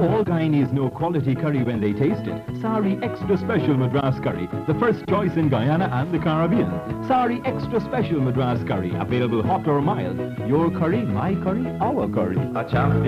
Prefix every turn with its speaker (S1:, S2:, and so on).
S1: All Guyanese know quality curry when they taste it. Sari Extra Special Madras Curry, the first choice in Guyana and the Caribbean. Sari Extra Special Madras Curry, available hot or mild. Your curry, my curry, our curry.